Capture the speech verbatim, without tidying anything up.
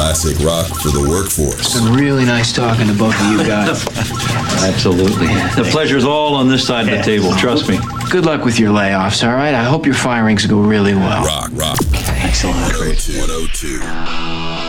Classic rock for the workforce. It's been really nice talking to both of you guys. Absolutely. The pleasure's all on this side of the table, trust me. Good luck with your layoffs, all right? I hope your firings go really well. Rock, rock. Excellent. one oh two.